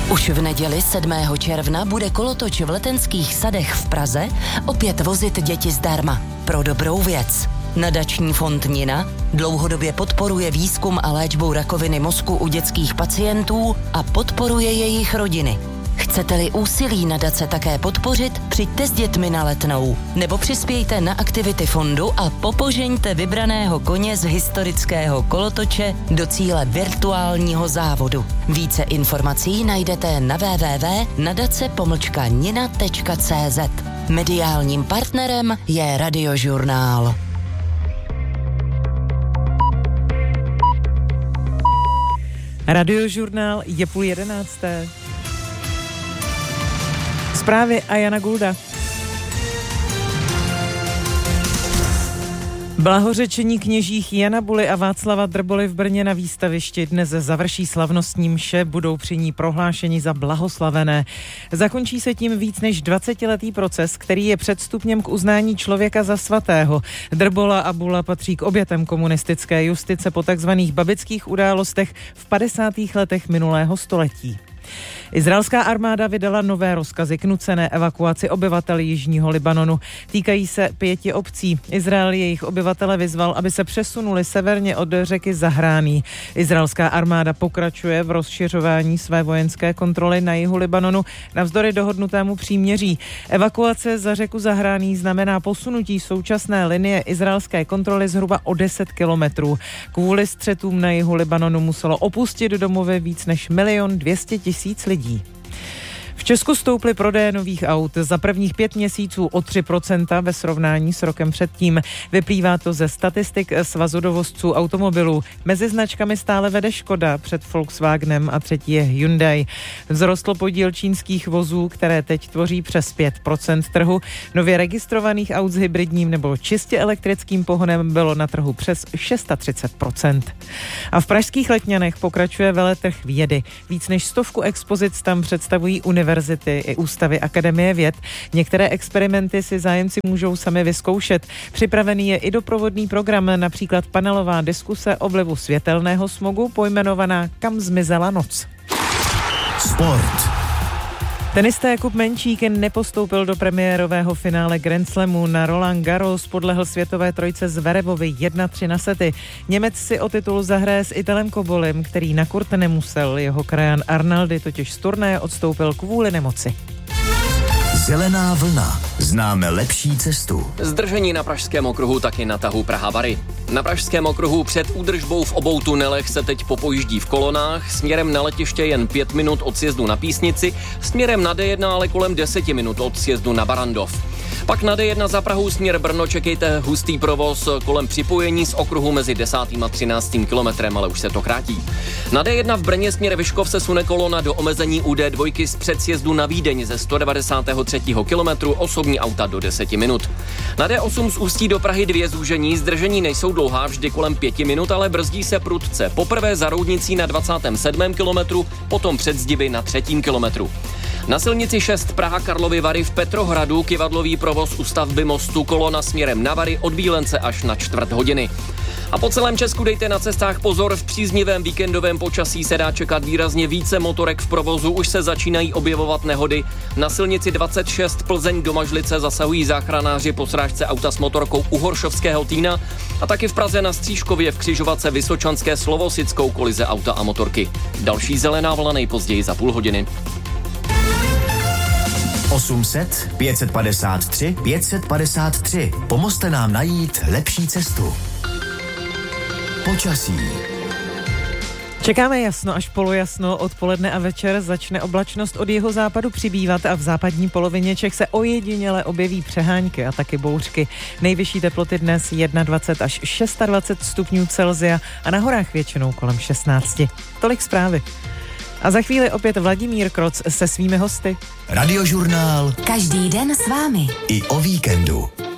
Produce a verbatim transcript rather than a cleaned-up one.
Už v neděli sedmého června bude kolotoč v Letenských sadech v Praze opět vozit děti zdarma. Pro dobrou věc. Nadační fond Nina dlouhodobě podporuje výzkum a léčbu rakoviny mozku u dětských pacientů a podporuje jejich rodiny. Chcete-li úsilí nadace také podpořit, přijďte s dětmi na Letnou, nebo přispějte na aktivity fondu a popožeňte vybraného koně z historického kolotoče do cíle virtuálního závodu. Více informací najdete na w w w tečka nadace pomlčka nina tečka c z. Mediálním partnerem je Radiožurnál. Radiožurnál je půl jedenácté. Zprávy a Jana Gulda. Blahořečení kněžích Jana Buly a Václava Drboly v Brně na výstavišti dnes završí slavnostní mše, budou při ní prohlášeni za blahoslavené. Zakončí se tím víc než dvacetiletý proces, který je předstupněm k uznání člověka za svatého. Drbola a Bula patří k obětem komunistické justice po takzvaných babických událostech v padesátých letech minulého století. Izraelská armáda vydala nové rozkazy k nucené evakuaci obyvatel jižního Libanonu. Týkají se pěti obcí. Izrael jejich obyvatele vyzval, aby se přesunuli severně od řeky Zahráný. Izraelská armáda pokračuje v rozšiřování své vojenské kontroly na jihu Libanonu navzdory dohodnutému příměří. Evakuace za řeku Zahráný znamená posunutí současné linie izraelské kontroly zhruba o deset kilometrů. Kvůli střetům na jihu Libanonu muselo opustit domovy víc než milion dvě stě tisíc lidí. V Česku stouply prodeje nových aut za prvních pět měsíců o tři procenta ve srovnání s rokem předtím. Vyplývá to ze statistik Svazu dovozců automobilů. Mezi značkami stále vede Škoda před Volkswagenem a třetí je Hyundai. Vzrostl podíl čínských vozů, které teď tvoří přes pět procent trhu. Nově registrovaných aut s hybridním nebo čistě elektrickým pohonem bylo na trhu přes třicet šest procent. A v pražských Letňanech pokračuje veletrh vědy. Víc než stovku expozic tam představují univerzity i ústavy Akademie věd. Některé experimenty si zájemci můžou sami vyzkoušet. Připravený je i doprovodný program, například panelová diskuse o vlivu světelného smogu pojmenovaná Kam zmizela noc. Sport. Tenista Jakub Menčík nepostoupil do premiérového finále Grand Slamu. Na Roland Garros podlehl světové trojce Zverevovi jedna tři na sety. Němec si o titul zahraje s Italem Kobolim, který na kurt nemusel. Jeho krajan Arnaldi totiž z turnaje odstoupil kvůli nemoci. Zelená vlna. Známe lepší cestu. Zdržení na pražském okruhu taky na tahu Praha-Bary. Na pražském okruhu před údržbou v obou tunelech se teď popojíždí v kolonách, směrem na letiště jen pět minut od sjezdu na Písnici, směrem na D jedna ale kolem deset minut od sjezdu na Barandov. Pak na D jedna za Prahou směr Brno čekejte hustý provoz kolem připojení z okruhu mezi desátým a třináctým kilometrem, ale už se to krátí. Na D jedna v Brně směr Vyškov se sune kolona do omezení u D dva z předsjezdu na Vídeň ze sto devadesátého třetího kilometru, osobní auta do deseti minut. Na D osm z Ústí do Prahy dvě zúžení, zdržení nejsou dlouhá, vždy kolem pěti minut, ale brzdí se prudce. Poprvé za Roudnicí na dvacátém sedmém kilometru, potom před Zdivy na třetím kilometru. Na silnici šest Praha Karlovy Vary v Petrohradu kyvadlový provoz u stavby mostu, kolona směrem na Vary od Bílence až na čtvrt hodiny. A po celém Česku dejte na cestách pozor, v příznivém víkendovém počasí se dá čekat výrazně více motorek v provozu, už se začínají objevovat nehody. Na silnici dvacet šest Plzeň do Mažlice zasahují záchranáři po srážce auta s motorkou u Horšovského Týna a taky v Praze na Stříškově v křižovatce Vysočanské s Lovosickou kolize auta a motorky. Další zelená vlna nejpozději za půl hodiny. osm set pět padesát tři pět padesát tři. Pomozte nám najít lepší cestu. Počasí. Čekáme jasno až polojasno, odpoledne a večer začne oblačnost od jihozápadu přibývat a v západní polovině Čech se ojediněle objeví přehánky a taky bouřky. Nejvyšší teploty dnes dvacet jedna až dvacet šest stupňů Celsia a na horách většinou kolem šestnáct. Tolik zprávy. A za chvíli opět Vladimír Kroc se svými hosty. Radiožurnál. Každý den s vámi. I o víkendu.